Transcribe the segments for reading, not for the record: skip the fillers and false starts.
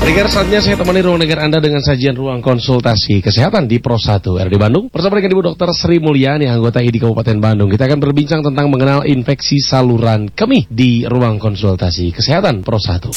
Dengar saatnya saya temani ruang dengar Anda dengan sajian ruang konsultasi kesehatan di Pro 1 RD Bandung. Bersama dengan Ibu Dr. Sri Mulyani, anggota ID Kabupaten Bandung. Kita akan berbincang tentang mengenal infeksi saluran kemih di ruang konsultasi kesehatan Pro 1.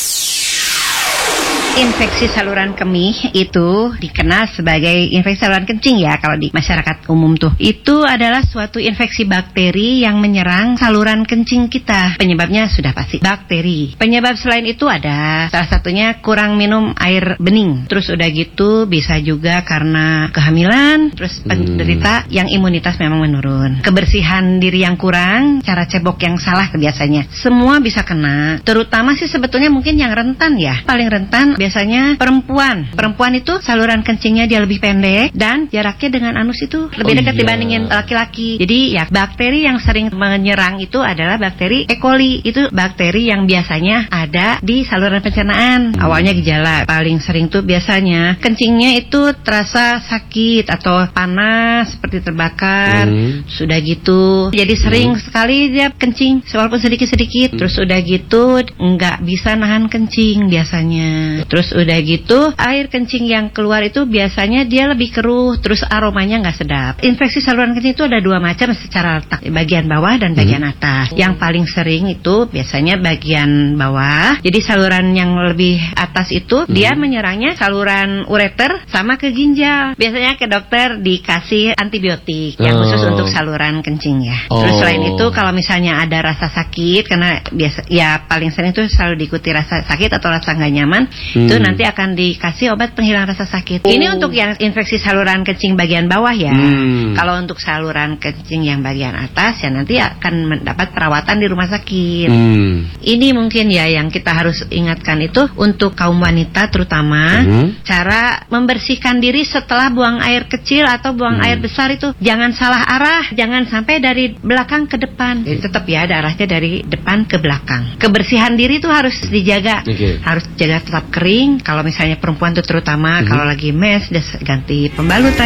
Infeksi saluran kemih itu dikenal sebagai infeksi saluran kencing ya kalau di masyarakat umum tuh. Itu adalah suatu infeksi bakteri yang menyerang saluran kencing kita. Penyebabnya sudah pasti bakteri. Penyebab selain itu ada salah satunya kurang minum air bening. Terus udah gitu bisa juga karena kehamilan. Terus penderita yang imunitas memang menurun. Kebersihan diri yang kurang, cara cebok yang salah biasanya. Semua bisa kena. Terutama sih sebetulnya mungkin yang rentan ya. Paling rentan biasanya perempuan. Perempuan itu saluran kencingnya dia lebih pendek dan jaraknya dengan anus itu lebih dekat dibandingin laki-laki. Jadi ya bakteri yang sering menyerang itu adalah bakteri E. coli. Itu bakteri yang biasanya ada di saluran pencernaan. Awalnya gejala paling sering tuh biasanya kencingnya itu terasa sakit atau panas seperti terbakar. Sudah gitu jadi sering sekali dia kencing walaupun sedikit-sedikit. Terus udah gitu nggak bisa nahan kencing biasanya. Terus udah gitu air kencing yang keluar itu biasanya dia lebih keruh, terus aromanya nggak sedap. Infeksi saluran kencing itu ada dua macam secara letak, bagian bawah dan bagian atas. Yang paling sering itu biasanya bagian bawah. Jadi saluran yang lebih atas itu dia menyerangnya saluran ureter sama ke ginjal. Biasanya ke dokter dikasih antibiotik yang khusus untuk saluran kencing ya. Terus selain itu kalau misalnya ada rasa sakit, karena biasa ya paling sering itu selalu diikuti rasa sakit atau rasa nggak nyaman, itu nanti akan dikasih obat penghilang rasa sakit. Ini untuk yang infeksi saluran kencing bagian bawah ya. Kalau untuk saluran kencing yang bagian atas ya nanti akan mendapat perawatan di rumah sakit. Ini mungkin ya yang kita harus ingatkan itu untuk kaum wanita terutama, cara membersihkan diri setelah buang air kecil atau buang air besar itu jangan salah arah, jangan sampai dari belakang ke depan. Jadi tetap ya ada arahnya dari depan ke belakang. Kebersihan diri itu harus dijaga. Harus jaga tetap kering. Kalau misalnya perempuan itu terutama kalau lagi mes, ganti pembalut aja.